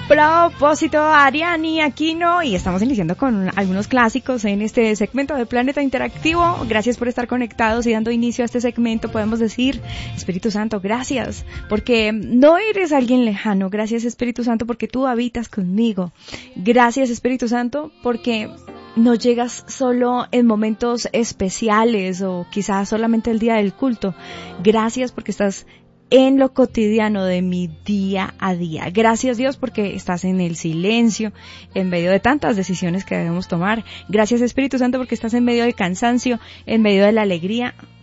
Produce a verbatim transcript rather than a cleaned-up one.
Propósito, Ariani Aquino, y estamos iniciando con algunos clásicos en este segmento de Planeta Interactivo. Gracias por estar conectados y dando inicio a este segmento. Podemos decir, Espíritu Santo, gracias, porque no eres alguien lejano. Gracias, Espíritu Santo, porque tú habitas conmigo. Gracias, Espíritu Santo, porque no llegas solo en momentos especiales o quizás solamente el día del culto. Gracias porque estás en lo cotidiano de mi día a día. Gracias, Dios, porque estás en el silencio, en medio de tantas decisiones que debemos tomar. Gracias, Espíritu Santo, porque estás en medio del cansancio, en medio de la alegría.